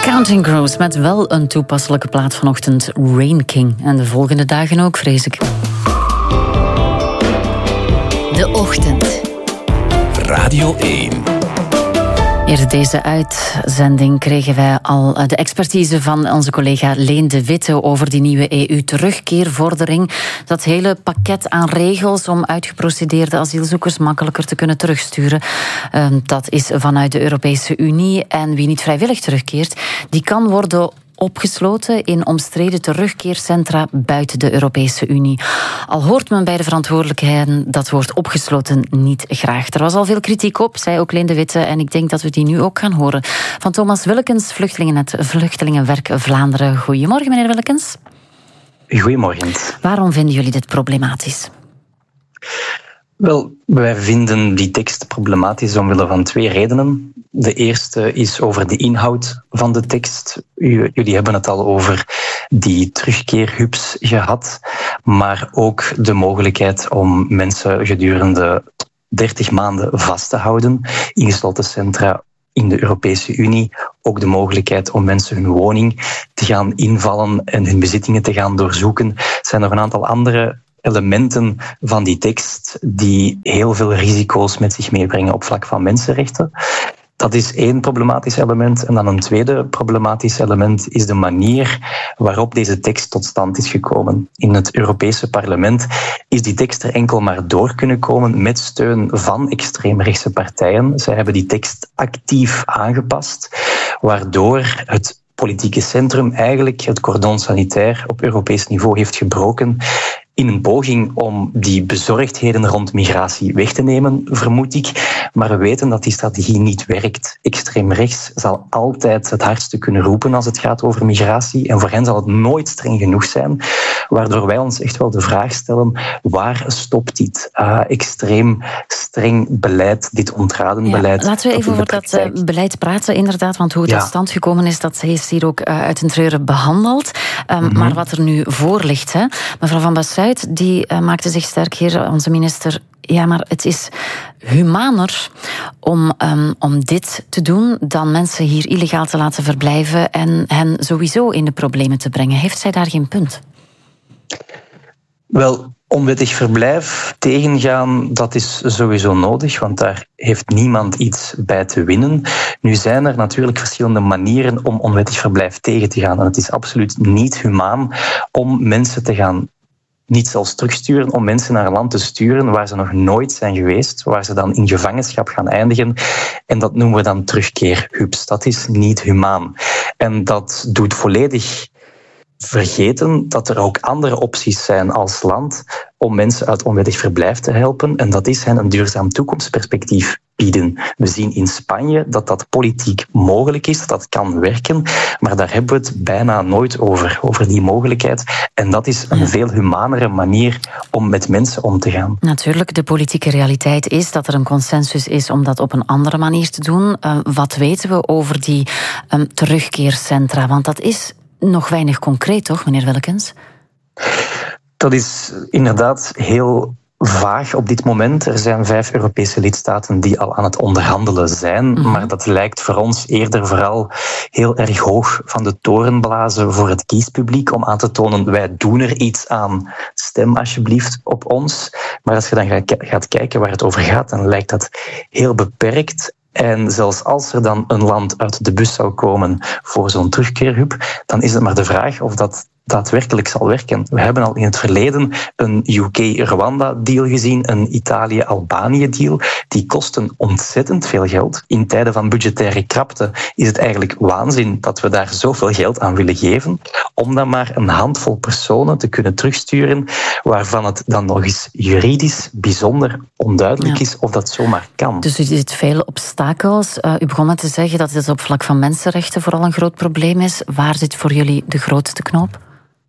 Counting Crows met wel een toepasselijke plaat vanochtend, Rain King. En de volgende dagen ook, vrees ik. De Ochtend. Radio 1. Eerder deze uitzending kregen wij al de expertise van onze collega Leen de Witte over die nieuwe EU-terugkeervordering. Dat hele pakket aan regels om uitgeprocedeerde asielzoekers makkelijker te kunnen terugsturen. Dat is vanuit de Europese Unie. En wie niet vrijwillig terugkeert, die kan worden opgesloten in omstreden terugkeercentra buiten de Europese Unie. Al hoort men bij de verantwoordelijkheden dat woord opgesloten niet graag. Er was al veel kritiek op, zei ook Leen de Witte, en ik denk dat we die nu ook gaan horen. Van Thomas Willekens, Vluchtelingenwerk Vlaanderen. Goedemorgen, meneer Willekens. Goedemorgen. Waarom vinden jullie dit problematisch? Wel, wij vinden die tekst problematisch omwille van 2 redenen. De eerste is over de inhoud van de tekst. Jullie hebben het al over die terugkeerhubs gehad, maar ook de mogelijkheid om mensen gedurende 30 maanden vast te houden in gesloten centra in de Europese Unie. Ook de mogelijkheid om mensen hun woning te gaan invallen en hun bezittingen te gaan doorzoeken. Er zijn nog een aantal andere elementen van die tekst die heel veel risico's met zich meebrengen op vlak van mensenrechten. Dat is 1 problematisch element. En dan een tweede problematisch element is de manier waarop deze tekst tot stand is gekomen. In het Europese parlement is die tekst er enkel maar door kunnen komen met steun van extreemrechtse partijen. Zij hebben die tekst actief aangepast, waardoor het politieke centrum eigenlijk het cordon sanitair op Europees niveau heeft gebroken in een poging om die bezorgdheden rond migratie weg te nemen, vermoed ik. Maar we weten dat die strategie niet werkt. Extreem rechts zal altijd het hardste kunnen roepen als het gaat over migratie. En voor hen zal het nooit streng genoeg zijn. Waardoor wij ons echt wel de vraag stellen, waar stopt dit extreem streng beleid, dit ontraden beleid? Laten we even over dat beleid praten, inderdaad. Want hoe het tot stand gekomen is, dat is hier ook uit een treuren behandeld. Maar wat er nu voor ligt, hè? Mevrouw Van Bessuit, die maakte zich sterk hier, onze minister. Ja, maar het is humaner om dit te doen dan mensen hier illegaal te laten verblijven en hen sowieso in de problemen te brengen. Heeft zij daar geen punt? Wel, onwettig verblijf tegengaan, dat is sowieso nodig, want daar heeft niemand iets bij te winnen. Nu zijn er natuurlijk verschillende manieren om onwettig verblijf tegen te gaan. En het is absoluut niet humaan om mensen te gaan niet zelfs terugsturen, om mensen naar een land te sturen waar ze nog nooit zijn geweest, waar ze dan in gevangenschap gaan eindigen. En dat noemen we dan terugkeerhubs. Dat is niet humaan. En dat doet volledig vergeten dat er ook andere opties zijn als land om mensen uit onwettig verblijf te helpen. En dat is hen een duurzaam toekomstperspectief bieden. We zien in Spanje dat dat politiek mogelijk is, dat dat kan werken, maar daar hebben we het bijna nooit over die mogelijkheid. En dat is een veel humanere manier om met mensen om te gaan. Natuurlijk, de politieke realiteit is dat er een consensus is om dat op een andere manier te doen. Wat weten we over die terugkeercentra? Want dat is nog weinig concreet, toch, meneer Willekens? Dat is inderdaad heel vaag op dit moment. Er zijn 5 Europese lidstaten die al aan het onderhandelen zijn, maar dat lijkt voor ons eerder vooral heel erg hoog van de toren blazen voor het kiespubliek om aan te tonen, wij doen er iets aan, stem alsjeblieft op ons. Maar als je dan gaat kijken waar het over gaat, dan lijkt dat heel beperkt. En zelfs als er dan een land uit de bus zou komen voor zo'n terugkeerhub, dan is het maar de vraag of dat daadwerkelijk zal werken. We hebben al in het verleden een UK-Rwanda-deal gezien, een Italië-Albanië-deal. Die kosten ontzettend veel geld. In tijden van budgettaire krapte is het eigenlijk waanzin dat we daar zoveel geld aan willen geven, om dan maar een handvol personen te kunnen terugsturen, waarvan het dan nog eens juridisch bijzonder onduidelijk is of dat zomaar kan. Dus u ziet veel obstakels. U begon met te zeggen dat het op vlak van mensenrechten vooral een groot probleem is. Waar zit voor jullie de grootste knoop?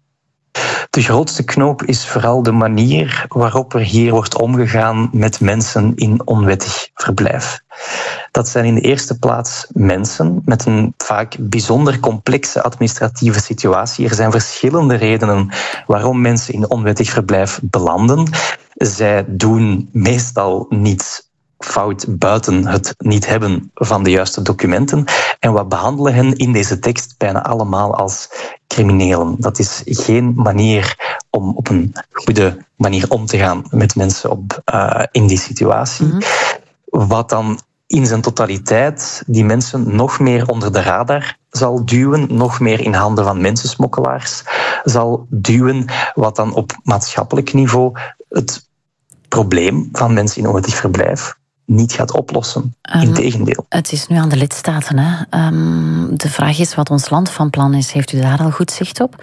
De grootste knoop is vooral de manier waarop er hier wordt omgegaan met mensen in onwettig verblijf. Dat zijn in de eerste plaats mensen met een vaak bijzonder complexe administratieve situatie. Er zijn verschillende redenen waarom mensen in onwettig verblijf belanden. Zij doen meestal niets fout buiten het niet hebben van de juiste documenten. En we behandelen hen in deze tekst bijna allemaal als criminelen. Dat is geen manier om op een goede manier om te gaan met mensen in die situatie. Mm-hmm. Wat dan in zijn totaliteit die mensen nog meer onder de radar zal duwen, nog meer in handen van mensensmokkelaars zal duwen, wat dan op maatschappelijk niveau het probleem van mensen in innovatief verblijf niet gaat oplossen. Integendeel. Het is nu aan de lidstaten. Hè? De vraag is wat ons land van plan is. Heeft u daar al goed zicht op?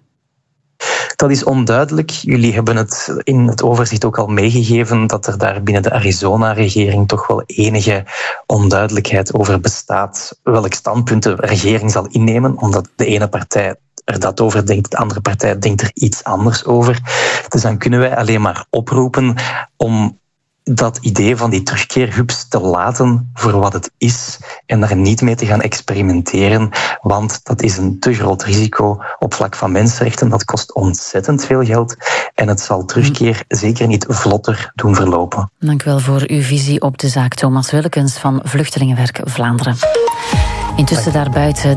Dat is onduidelijk. Jullie hebben het in het overzicht ook al meegegeven dat er daar binnen de Arizona-regering toch wel enige onduidelijkheid over bestaat. Welk standpunt de regering zal innemen, omdat de ene partij er dat over denkt, de andere partij denkt er iets anders over. Dus dan kunnen wij alleen maar oproepen om dat idee van die terugkeerhubs te laten voor wat het is en daar niet mee te gaan experimenteren, want dat is een te groot risico op vlak van mensenrechten. Dat kost ontzettend veel geld en het zal terugkeer zeker niet vlotter doen verlopen. Dank u wel voor uw visie op de zaak, Thomas Willekens van Vluchtelingenwerk Vlaanderen. Intussen daarbuiten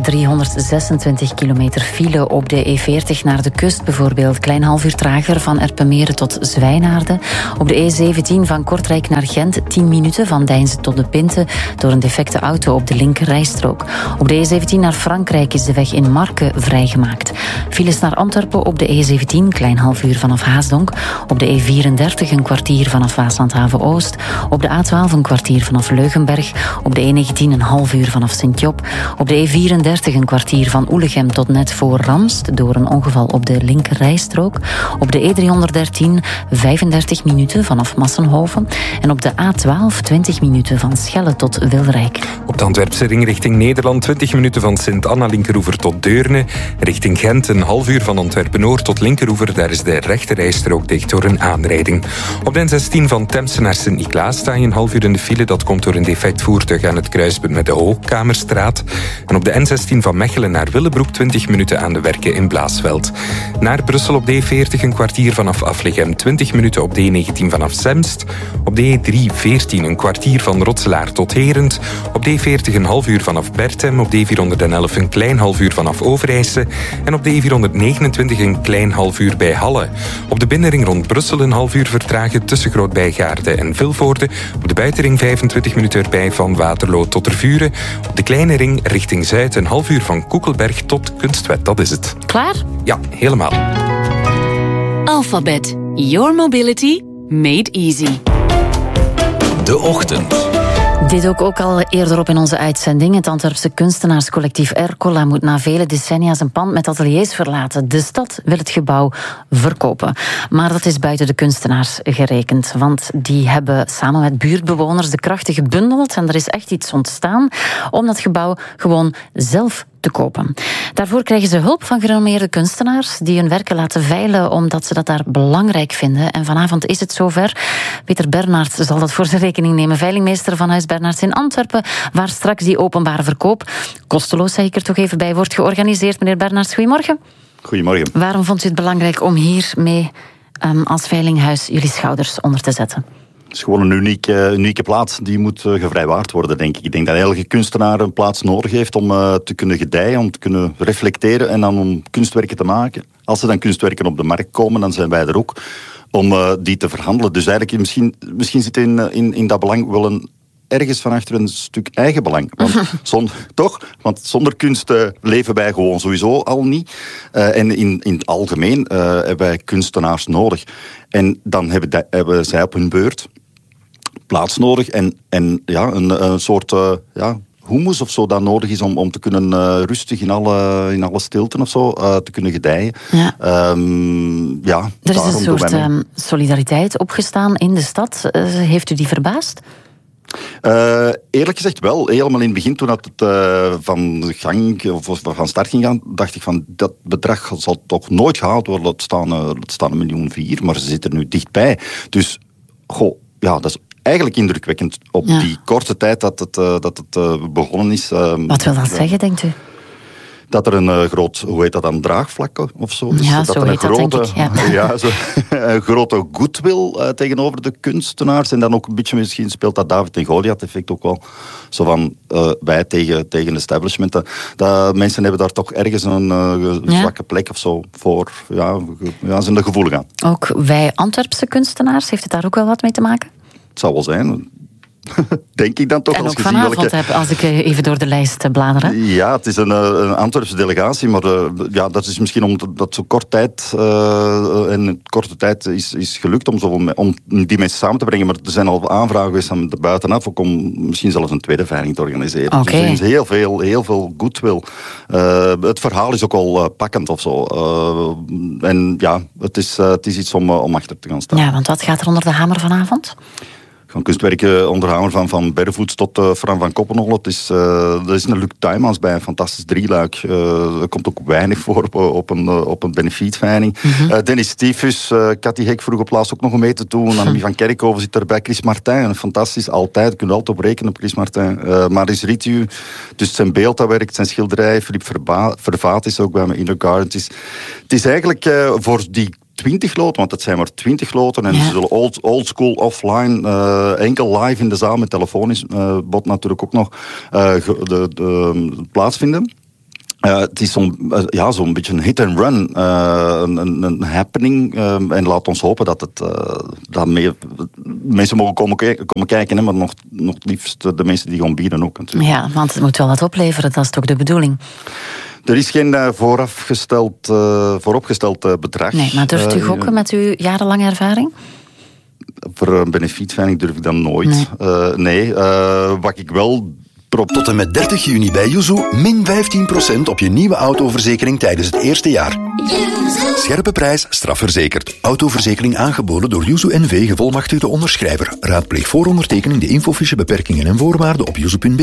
326 kilometer file op de E40 naar de kust bijvoorbeeld. Klein half uur trager van Erpenmeren tot Zwijnaarden. Op de E17 van Kortrijk naar Gent 10 minuten van Deinze tot de Pinte door een defecte auto op de linkerrijstrook. Op de E17 naar Frankrijk is de weg in Marken vrijgemaakt. Files naar Antwerpen op de E17, klein half uur vanaf Haasdonk. Op de E34 een kwartier vanaf Waaslandhaven-Oost. Op de A12 een kwartier vanaf Leugenberg. Op de E19 een half uur vanaf Sint-Job. Op de E34 een kwartier van Oelegem tot net voor Ramst door een ongeval op de linkerrijstrook. Op de E313 35 minuten vanaf Massenhoven. En op de A12 20 minuten van Schelle tot Wilrijk. Op de Antwerpse ring richting Nederland 20 minuten van Sint-Anna linkeroever tot Deurne. Richting Gent een half uur van Antwerpen-Noord tot linkeroever. Daar is de rechterrijstrook dicht door een aanrijding. Op de N16 van Temse naar Sint-Niklaas sta je een half uur in de file. Dat komt door een defect voertuig aan het kruispunt met de Hoogkamerstraat. En op de N16 van Mechelen naar Willebroek 20 minuten aan de werken in Blaasveld. Naar Brussel op de E40 een kwartier vanaf Aflegem, 20 minuten op de E19 vanaf Zemst. Op de E314 een kwartier van Rotselaar tot Herent. Op de E40 een half uur vanaf Bertem. Op de E411 een klein half uur vanaf Overijse. En op de E429 een klein half uur bij Halle. Op de binnenring rond Brussel een half uur vertragen tussen Groot-Bijgaarde en Vilvoorde. Op de buitenring 25 minuten erbij van Waterloo tot Tervuren. Op de kleine ring richting Zuid een half uur van Koekelberg tot Kunstwet. Dat is het. Klaar? Ja, helemaal. Alphabet. Your mobility made easy. De Ochtend. Dit ook al eerder op in onze uitzending. Het Antwerpse kunstenaarscollectief Ercola moet na vele decennia zijn pand met ateliers verlaten. De stad wil het gebouw verkopen. Maar dat is buiten de kunstenaars gerekend. Want die hebben samen met buurtbewoners de krachten gebundeld en er is echt iets ontstaan om dat gebouw gewoon zelf te kopen. Daarvoor krijgen ze hulp van gerenommeerde kunstenaars die hun werken laten veilen omdat ze dat daar belangrijk vinden. En vanavond is het zover. Peter Bernards zal dat voor zijn rekening nemen. Veilingmeester van Huis Bernards in Antwerpen, waar straks die openbare verkoop, kosteloos zeg ik er toch even bij, wordt georganiseerd. Meneer Bernards, goedemorgen. Goedemorgen. Waarom vond u het belangrijk om hiermee als veilinghuis jullie schouders onder te zetten? Het is gewoon een unieke plaats. Die moet gevrijwaard worden, denk ik. Ik denk dat elke kunstenaar een plaats nodig heeft om te kunnen gedijen, om te kunnen reflecteren en dan om kunstwerken te maken. Als er dan kunstwerken op de markt komen, dan zijn wij er ook om die te verhandelen. Dus eigenlijk misschien zit in dat belang wel ergens van achter een stuk eigen belang. Want zonder kunst leven wij gewoon sowieso al niet. En in het algemeen hebben wij kunstenaars nodig. En dan hebben zij op hun beurt plaats nodig en ja, een soort humus of zo dat nodig is om te kunnen rustig in alle stilten of zo te kunnen gedijen. Ja. Er is een soort solidariteit opgestaan in de stad. Heeft u die verbaasd? Eerlijk gezegd wel. Helemaal in het begin, toen het van start ging gaan, dacht ik van dat bedrag zal toch nooit gehaald worden. Het staan 1,4 miljoen, maar ze zitten er nu dichtbij. Dus, dat is eigenlijk indrukwekkend op die korte tijd dat het begonnen is. Wat wil dat zeggen, denkt u? dat er een groot, hoe heet dat dan, draagvlak of zo is. Ja, dat zo er heet dat, denk ik. Ja. Een grote goodwill tegenover de kunstenaars. En dan ook een beetje, misschien speelt dat David en Goliath effect ook wel. Zo van, wij tegen establishment. Dat mensen hebben daar toch ergens een zwakke plek of zo voor. Ja, zijn er gevoelig aan. Ook wij Antwerpse kunstenaars, heeft het daar ook wel wat mee te maken? Het zou wel zijn. Denk ik dan toch. En als ook vanavond, als ik even door de lijst blader. Ja, het is een Antwerpse delegatie, maar dat is misschien omdat zo korte tijd is gelukt om die mensen samen te brengen. Maar er zijn al aanvragen geweest aan de buitenaf ook om misschien zelfs een tweede veiling te organiseren. Okay. Dus er is heel veel goodwill. Het verhaal is ook al pakkend of zo. En ja, het is iets om achter te gaan staan. Ja, want wat gaat er onder de hamer vanavond? Van kunstwerken onder hamer van Barefoots tot Fran van Koppenhol. Er is een Luc Tuymans bij, een fantastisch drieluik. Er komt ook weinig voor op een benefietveiling. Dennis Stiefus, Cathy Hek vroeg op laatst ook nog mee te doen. Annemie van Kerkhoven zit erbij. Chris Martin, fantastisch, altijd. Je kunt altijd op rekenen op Chris Martin. Maris Ritu, dus zijn beeld dat werkt, zijn schilderij. Philippe Vervaat is ook bij me in de Garden. Het is eigenlijk voor die 20 loten, want het zijn maar 20 loten en ze zullen old school offline, enkel live in de zaal met telefonisch bod natuurlijk ook nog plaatsvinden. Het is zo'n beetje een hit and run, een happening. En laat ons hopen dat mensen mogen komen kijken, hè, maar nog liefst de mensen die gaan bieden ook natuurlijk. Ja, want het moet wel wat opleveren, dat is toch de bedoeling? Er is geen vooropgesteld bedrag. Nee, maar durft u gokken met uw jarenlange ervaring? Voor een benefietveiling durf ik dan nooit. Nee, wat ik wel... Tot en met 30 juni bij Yuzu min 15% op je nieuwe autoverzekering tijdens het eerste jaar. Scherpe prijs, strafverzekerd. Autoverzekering aangeboden door Yuzu NV, gevolmachtigde onderschrijver. Raadpleeg voor ondertekening de infofiche beperkingen en voorwaarden op yuzu.be.